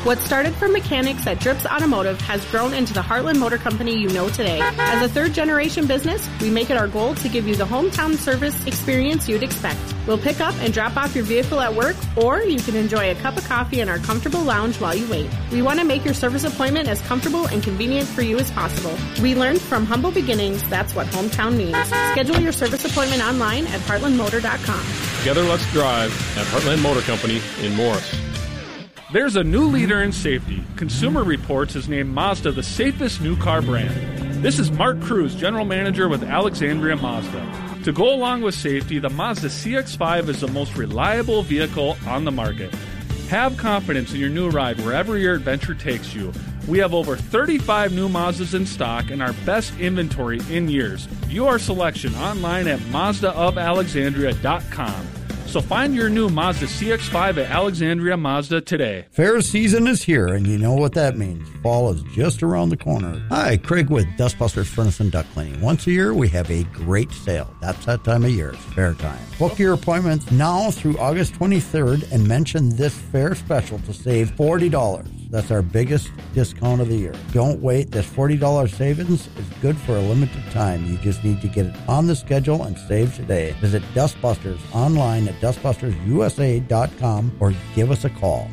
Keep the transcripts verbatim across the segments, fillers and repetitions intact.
What started from mechanics at Drips Automotive has grown into the Heartland Motor Company you know today. As a third-generation business, we make it our goal to give you the hometown service experience you'd expect. We'll pick up and drop off your vehicle at work, or you can enjoy a cup of coffee in our comfortable lounge while you wait. We want to make your service appointment as comfortable and convenient for you as possible. We learned from humble beginnings that's what hometown means. Schedule your service appointment online at heartland motor dot com. Together, let's drive at Heartland Motor Company in Morris. There's a new leader in safety. Consumer Reports has named Mazda the safest new car brand. This is Mark Cruz, General Manager with Alexandria Mazda. To go along with safety, the Mazda C X five is the most reliable vehicle on the market. Have confidence in your new ride wherever your adventure takes you. We have over thirty-five new Mazdas in stock and our best inventory in years. View our selection online at mazda of alexandria dot com. So find your new Mazda C X five at Alexandria Mazda today. Fair season is here, and you know what that means. Fall is just around the corner. Hi, Craig with Dustbusters Furnace and Duct Cleaning. Once a year, we have a great sale. That's that time of year. It's fair time. Book your appointments now through August twenty-third and mention this fair special to save forty dollars. That's our biggest discount of the year. Don't wait. This forty dollars savings is good for a limited time. You just need to get it on the schedule and save today. Visit Dustbusters online at dustbusters u s a dot com or give us a call.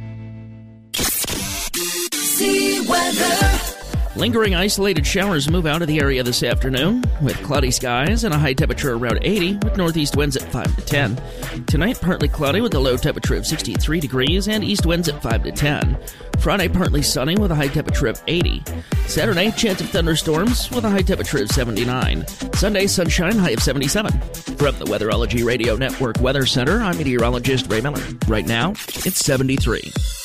See weather. Lingering isolated showers move out of the area this afternoon, with cloudy skies and a high temperature around eighty, with northeast winds at five to ten. Tonight, partly cloudy with a low temperature of sixty-three degrees and east winds at five to ten. Friday, partly sunny with a high temperature of eighty. Saturday, chance of thunderstorms with a high temperature of seventy-nine. Sunday, sunshine, high of seventy-seven. From the Weatherology Radio Network Weather Center, I'm meteorologist Ray Miller. Right now, it's seventy-three.